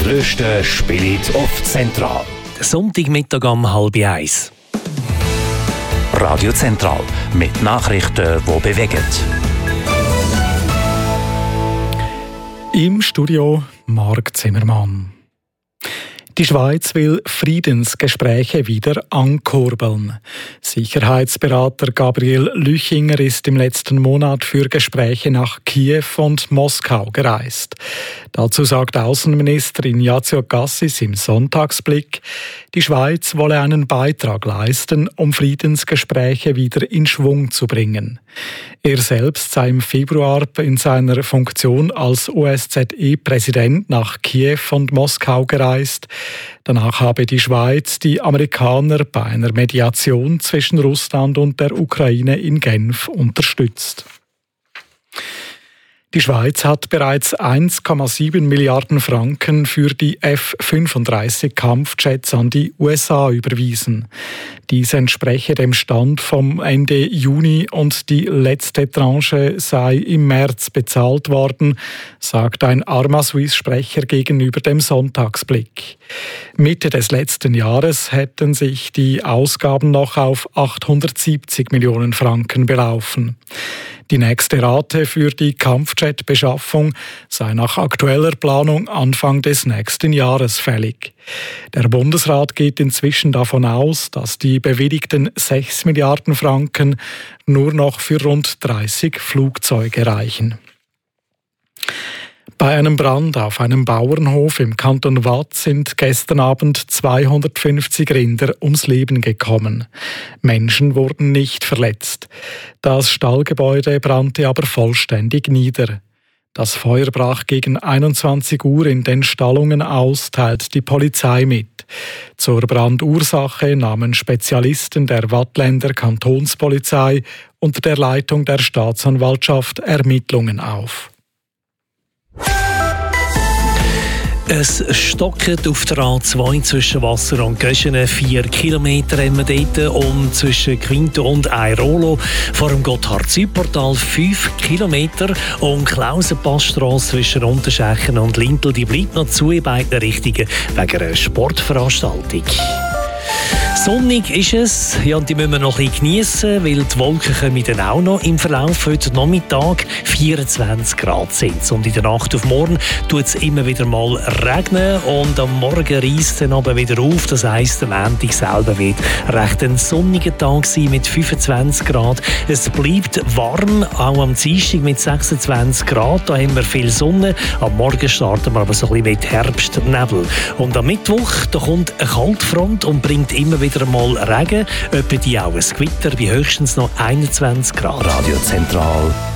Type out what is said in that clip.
Grösste spielt auf Zentral. Sonntagmittag um 12:30. Radio Zentral mit Nachrichten, die bewegen. Im Studio Marc Zimmermann. Die Schweiz will Friedensgespräche wieder ankurbeln. Sicherheitsberater Gabriel Lüchinger ist im letzten Monat für Gespräche nach Kiew und Moskau gereist. Dazu sagt Außenministerin Ignazio Cassis im Sonntagsblick, die Schweiz wolle einen Beitrag leisten, um Friedensgespräche wieder in Schwung zu bringen. Er selbst sei im Februar in seiner Funktion als OSZE-Präsident nach Kiew und Moskau gereist. Danach habe die Schweiz die Amerikaner bei einer Mediation zwischen Russland und der Ukraine in Genf unterstützt. Die Schweiz hat bereits 1,7 Milliarden Franken für die F-35 Kampfjets an die USA überwiesen. Dies entspreche dem Stand vom Ende Juni und die letzte Tranche sei im März bezahlt worden, sagt ein Arma-Suisse-Sprecher gegenüber dem Sonntagsblick. Mitte des letzten Jahres hätten sich die Ausgaben noch auf 870 Millionen Franken belaufen. Die nächste Rate für die Kampfjet-Beschaffung sei nach aktueller Planung Anfang des nächsten Jahres fällig. Der Bundesrat geht inzwischen davon aus, dass die bewilligten 6 Milliarden Franken nur noch für rund 30 Flugzeuge reichen. Bei einem Brand auf einem Bauernhof im Kanton Waadt sind gestern Abend 250 Rinder ums Leben gekommen. Menschen wurden nicht verletzt. Das Stallgebäude brannte aber vollständig nieder. Das Feuer brach gegen 21 Uhr in den Stallungen aus, teilt die Polizei mit. Zur Brandursache nahmen Spezialisten der Waadtländer Kantonspolizei unter der Leitung der Staatsanwaltschaft Ermittlungen auf. Es stockt auf der A2 zwischen Wasser und Göschenen. 4 Kilometer haben wir dort und zwischen Quinto und Airolo vor dem Gotthard-Südportal 5 Kilometer und Klausenpassstrasse zwischen Unterschächen und Lintel, die bleibt noch zu in beiden Richtungen wegen einer Sportveranstaltung. Sonnig ist es, ja, und die müssen wir noch ein bisschen geniessen, weil die Wolken kommen dann auch noch im Verlauf heute Nachmittag. 24 Grad sind es. Und in der Nacht auf morgen tut es immer wieder mal regnen und am Morgen reisst es dann aber wieder auf. Das heisst, am Montag selber wird recht ein sonniger Tag sein mit 25 Grad. Es bleibt warm, auch am Dienstag mit 26 Grad. Da haben wir viel Sonne. Am Morgen starten wir aber so ein bisschen mit Herbstnebel. Und am Mittwoch da kommt eine Kaltfront und bringt immer wieder mal Regen, etwa die auch ein Gewitter bei höchstens noch 21 Grad. Radio Zentral